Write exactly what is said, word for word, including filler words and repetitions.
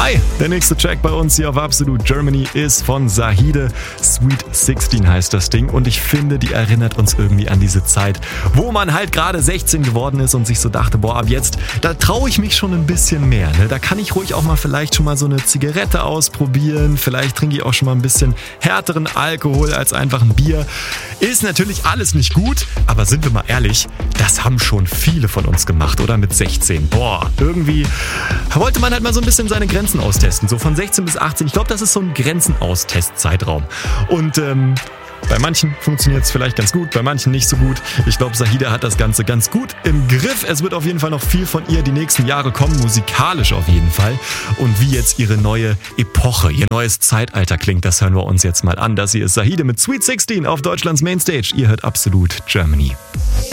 Hi, der nächste Track bei uns hier auf Absolute Germany ist von Zahide. Sweet sechzehn heißt das Ding und ich finde, die erinnert uns irgendwie an diese Zeit, wo man halt gerade sechzehn geworden ist und sich so dachte, boah, ab jetzt, da traue ich mich schon ein bisschen mehr. Ne? Da kann ich ruhig auch mal vielleicht schon mal so eine Zigarette ausprobieren. Vielleicht trinke ich auch schon mal ein bisschen härteren Alkohol als einfach ein Bier. Ist natürlich alles nicht gut, aber sind wir mal ehrlich, das haben schon viele von uns gemacht, oder? Mit sechzehn. Boah, irgendwie wollte man halt mal so ein bisschen seine Grenzen austesten. So von sechzehn bis achtzehn. Ich glaube, das ist so ein Grenzenaustestzeitraum. Und ähm, bei manchen funktioniert es vielleicht ganz gut, bei manchen nicht so gut. Ich glaube, Zahide hat das Ganze ganz gut im Griff. Es wird auf jeden Fall noch viel von ihr die nächsten Jahre kommen, musikalisch auf jeden Fall. Und wie jetzt ihre neue Epoche, ihr neues Zeitalter klingt, das hören wir uns jetzt mal an. Das hier ist Zahide mit Sweet sechzehn auf Deutschlands Mainstage. Ihr hört Absolute Germany.